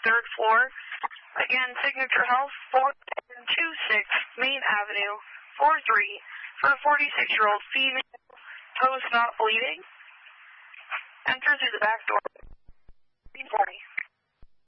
3rd floor. Again, Signature Health, 426 Main Avenue, 43, for a 46-year-old female, toes not bleeding. Enter through the back door.